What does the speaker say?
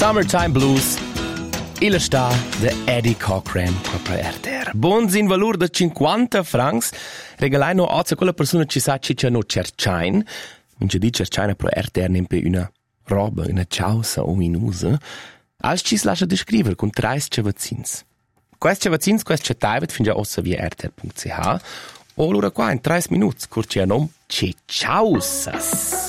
Summertime Blues. Il sta de Eddie Cochran per RTR. Buon in valore da 50 francs. Regalai no a quella persona ci sa ci no cercain. Mince di cercain pro RTR nempe una roba, una chausa ominusa. Als ci lascia descrivere con 30 cevazins. Quest cevazins, quest cetaivet fin già ossa via rtr.ch. O allora qua in 30 minuti curci a nom ce chausas.